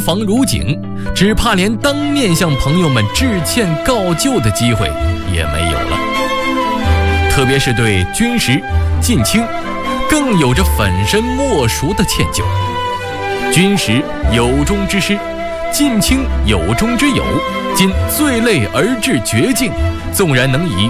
防如井，只怕连当面向朋友们致歉告旧的机会也没有了。特别是对军师近卿，更有着粉身莫赎的歉疚。军师有忠之师，近卿有忠之友，今最累而至绝境，纵然能以